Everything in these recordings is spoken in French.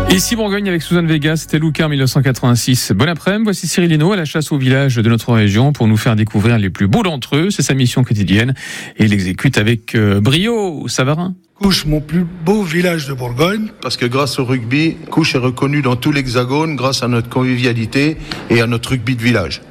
Ici Bourgogne avec Suzanne Vega, c'était Luca 1986. Bon après-midi, voici Cyril Hinault à la chasse au village de notre région pour nous faire découvrir les plus beaux d'entre eux. C'est sa mission quotidienne et il l'exécute avec brio. Savarin. Couche, mon plus beau village de Bourgogne. Parce que grâce au rugby, Couche est reconnu dans tout l'Hexagone grâce à notre convivialité et à notre rugby de village.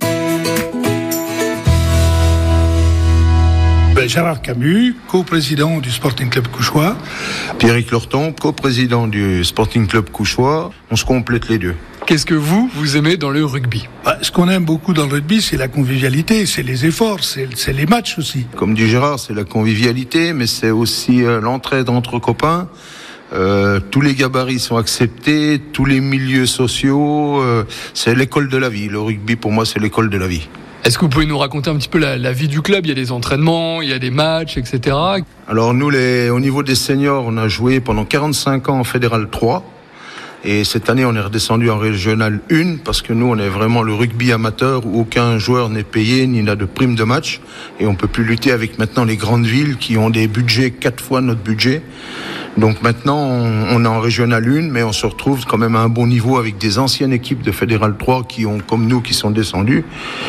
Gérard Camus, coprésident du Sporting Club Couchois. Pierrick Lorton, coprésident du Sporting Club Couchois. On se complète les deux. Qu'est-ce que vous aimez dans le rugby ? Ce qu'on aime beaucoup dans le rugby, c'est la convivialité, c'est les efforts, c'est les matchs aussi. Comme dit Gérard, c'est la convivialité, mais c'est aussi l'entraide entre copains. Tous les gabarits sont acceptés, tous les milieux sociaux, c'est l'école de la vie. Le rugby, pour moi, c'est l'école de la vie. Est-ce que vous pouvez nous raconter un petit peu la vie du club ? Il y a des entraînements, il y a des matchs, etc. Alors nous, au niveau des seniors, on a joué pendant 45 ans en Fédéral 3. Et cette année, on est redescendu en Régional 1 parce que nous, on est vraiment le rugby amateur où aucun joueur n'est payé ni n'a de prime de match. Et on peut plus lutter avec maintenant les grandes villes qui ont des budgets 4 fois notre budget. Donc maintenant, on est en Régional 1, mais on se retrouve quand même à un bon niveau avec des anciennes équipes de Fédéral 3 comme nous, qui sont descendues.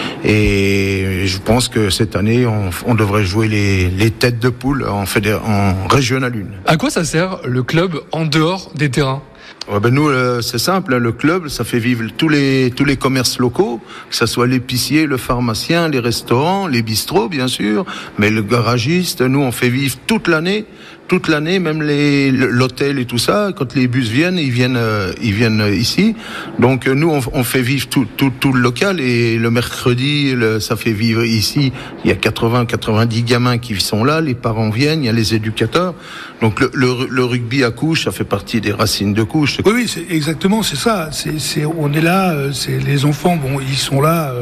Et je pense que cette année, on devrait jouer les têtes de poule en Régional 1. À quoi ça sert le club en dehors des terrains ? Nous, c'est simple, le club, ça fait vivre tous les commerces locaux, que ce soit l'épicier, le pharmacien, les restaurants, les bistrots, bien sûr, mais le garagiste, nous, on fait vivre toute l'année, même l'hôtel et tout ça. Quand les bus viennent, ils viennent ici. Donc nous, on fait vivre tout le local, et le mercredi, ça fait vivre ici. Il y a 80-90 gamins qui sont là, les parents viennent, il y a les éducateurs. Donc le rugby à Couche, ça fait partie des racines de Couche. Oui, c'est ça. On est là, les enfants, ils sont là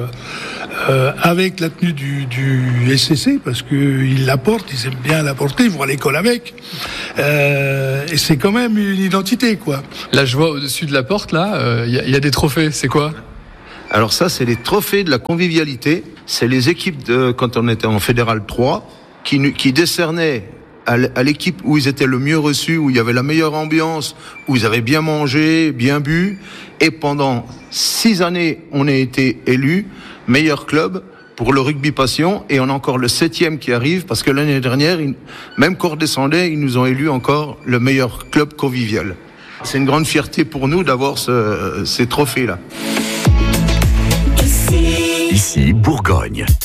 avec la tenue du SCC parce qu'ils l'apportent, ils aiment bien l'apporter, ils vont à l'école avec. Et c'est quand même une identité, quoi. Là, je vois au-dessus de la porte, là, il y a des trophées. C'est quoi ? Alors ça, c'est les trophées de la convivialité. C'est les équipes quand on était en Fédéral 3 qui décernaient à l'équipe où ils étaient le mieux reçus, où il y avait la meilleure ambiance, où ils avaient bien mangé, bien bu. Et pendant 6 années, on a été élus meilleur club pour le rugby passion. Et on a encore le 7e qui arrive, parce que l'année dernière, même qu'on redescendait, ils nous ont élus encore le meilleur club convivial. C'est une grande fierté pour nous d'avoir ces trophées-là. Ici, Bourgogne.